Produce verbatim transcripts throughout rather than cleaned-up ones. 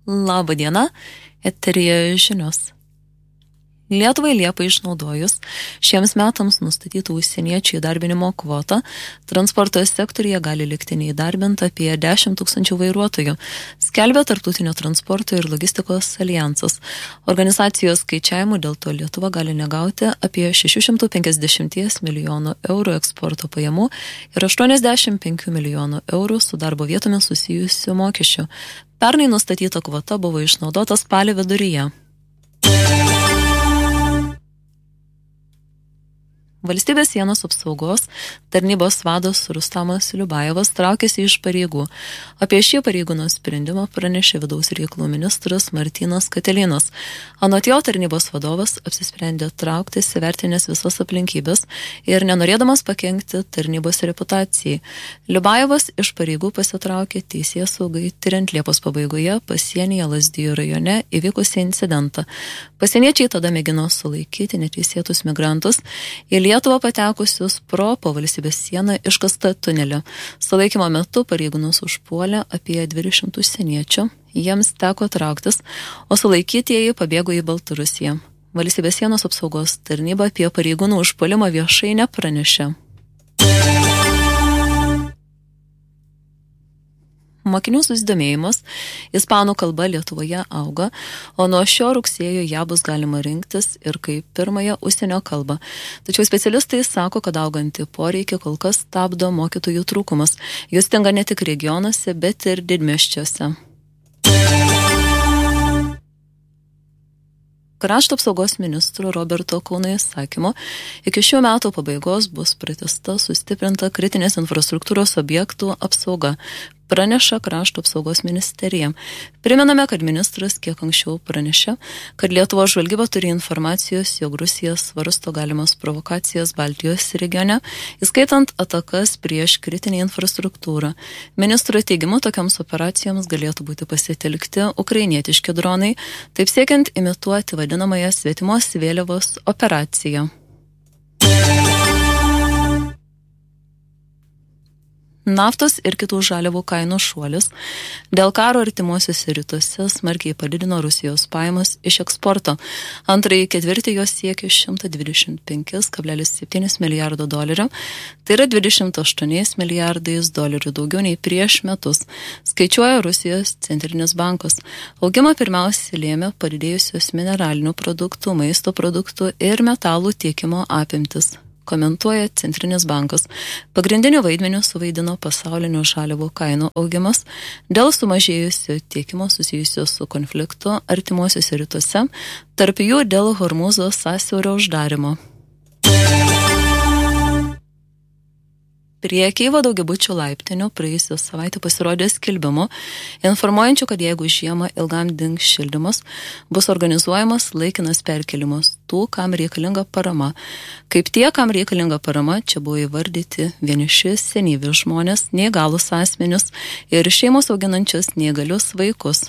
Labą dieną, eteryje žinios. Lietuvai Liepą išnaudojus šiems metams nustatytų užsieniečių įdarbinimo kvotą, transporto sektorija gali likti neįdarbinta apie dešimt tūkstančių vairuotojų, skelbia Tarptautinio transporto ir logistikos alijansas. Organizacijos skaičiavimų dėl to Lietuva gali negauti apie šeši šimtai penkiasdešimt milijonų eurų eksporto pajamų ir aštuoniasdešimt penki milijonų eurų su darbo vietomis susijusių mokesčių. Pernai nustatyta kvota buvo išnaudota spalio viduryje. Valstybės sienos apsaugos tarnybos vadas Rustamas Liubajevas traukėsi iš pareigų. Apie šį pareigūno sprendimą pranešė vidaus reikalų ministras Martynas Katilinas. Anot jo, tarnybos vadovas apsisprendė trauktis įvertinęs visas aplinkybės ir nenorėdamas pakenkti tarnybos reputacijai. Liubajevas iš pareigų pasitraukė teisėsaugai tiriant Liepos pabaigoje pasienyje Lazdijų rajone įvykusį incidentą. Pasieniečiai tada mėgino sulaikyti neteisėtus migrantus į Lietuvą patekusius pro po valstybės sieną iškastą tunelį. Sulaikymo metu pareigūnus užpuolė apie dvidešimt užsieniečių, jiems teko trauktis, o sulaikytieji pabėgo į Baltarusiją. Valstybės sienos apsaugos tarnyba apie pareigūnų užpuolimą viešai nepranešė. Mokinių susidomėjimas ispanų kalba Lietuvoje auga, o nuo šio rugsėjo ją bus galima rinktis ir kaip pirmąją užsienio kalbą. Tačiau specialistai sako, kad augantį poreikį kol kas stabdo mokytojų trūkumas. Jis stinga ne tik regionuose, bet ir didmiesčiuose. Krašto apsaugos ministro Roberto Kauno įsakymu iki šių metų pabaigos bus pratęsta sustiprinta kritinės infrastruktūros objektų apsauga, praneša Krašto apsaugos ministerija. Primename, kad ministras kiek anksčiau pranešė, kad Lietuvos žvalgyba turi informacijos, jog Rusija svarsto galimas provokacijas Baltijos regione, įskaitant atakas prieš kritinę infrastruktūrą. Ministro teigimu, tokiams operacijoms galėtų būti pasitelkti ukrainietiški dronai, taip siekiant imituoti vadinamąją svetimos vėliavos operaciją. Naftos ir kitų žaliavų kainų šuolis dėl karo artimuosiuose rytuose smarkiai padidino Rusijos pajamas iš eksporto. Antrąjį ketvirtį jos siekė šimtas dvidešimt penki kablelis septyni milijardo dolerių, tai yra dvidešimt aštuoni milijardais dolerių daugiau nei prieš metus, skaičiuoja Rusijos centrinis bankas. Augimą pirmiausia lėmė padidėjusios mineralinių produktų, maisto produktų ir metalų tiekimo apimtis, komentuoja Centrinis bankas. Pagrindinių vaidmenių suvaidino pasaulinio žaliavų kainų augimas dėl sumažėjusio tiekimo susijusio su konfliktu artimuosiuose rytuose, tarp jų dėl Hormūzo sąsiaurio uždarimo. Prie Keivo daugiabučių laiptinių praėjusią savaitę pasirodė skelbimų, informuojančių, kad jeigu žiemą ilgam dings šildymas, bus organizuojamas laikinas perkelimas tų, kam reikalinga parama. Kaip tie, kam reikalinga parama, čia buvo įvardyti vieniši senyvi žmonės, neįgalūs asmenius ir šeimos auginančios neįgalius vaikus.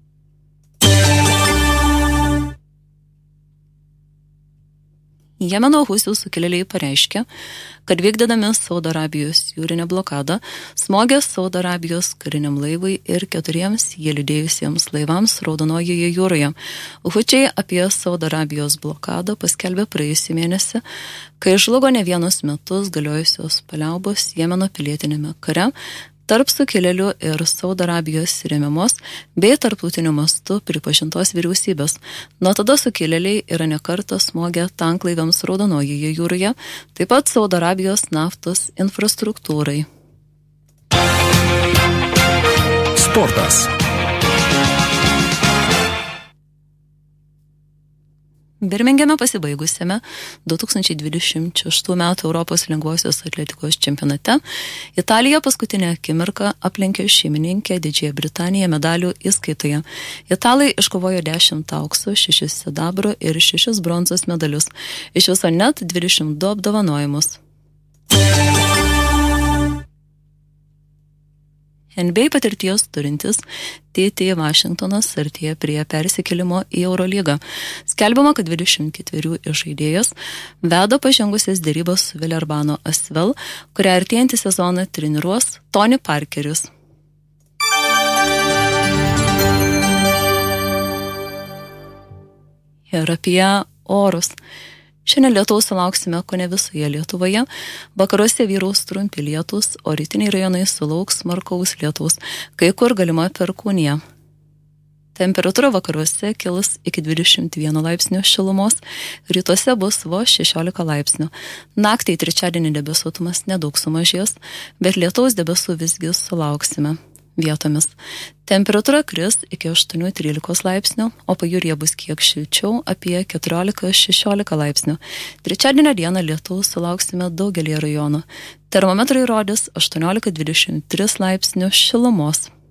Jemeno husių sukilėliai pareiškė, kad vykdydami Saudo Arabijos jūrinę blokadą smogė Saudo Arabijos kariniam laivui ir keturiems jį lydėjusiems laivams Raudonojoje jūroje. Hučiai apie Saudo Arabijos blokadą paskelbė praėjusį mėnesį, kai žlugo ne vienus metus galiojusios paliaubos Jemeno pilietinėme kare tarp sukilėlių ir Saudo Arabijos remiamos bei tarptautiniu mastu pripažintos vyriausybės. Nuo tada sukilėliai yra nekartą smogę tanklaiviams Raudonojoje jūroje, taip pat Saudo Arabijos naftos infrastruktūrai. Sportas. Birmingeme pasibaigusiame du tūkstančiai dvidešimt šeštų metų Europos lengvosios atletikos čempionate Italija paskutinę akimirką aplenkė šeimininkę Didžiąją Britaniją medalių įskaitoje. Italai iškovojo dešimt aukso, šešis sidabro ir šešis bronzos medalius. Iš viso net dvidešimt du apdovanojimus. N B A patirties turintis T T Vašingtonas artėja prie persikėlimo į Eurolygą. Skelbiama, kad dvidešimt ketverių žaidėjas veda pažengusias derybas su Villerbano Asvel, kurią artėjantį sezoną treniruos Tony Parkeris. Ir apie orus. Šiandien lietaus sulauksime kone visoje Lietuvoje. Vakaruose vyraus trumpi lietūs, o rytiniai rajonai sulauks smarkaus lietaus, kai kur galima perkūnija. Temperatūra vakaruose kils iki dvidešimt vieno laipsnio šilumos, rytuose bus vos šešiolika laipsnių. Naktį trečiadienį debesuotumas nedaug sumažės, bet lietaus debesų visgi sulauksime vietomis. Temperatūra kris iki aštuonių trylikos laipsnių, o pajūryje bus kiek šilčiau apie keturiolika šešiolika laipsnių. Trečiadienio dieną lietaus sulauksime daugelį rajonų. Termometrai rodys aštuoniolika dvidešimt tris laipsnių šilumos.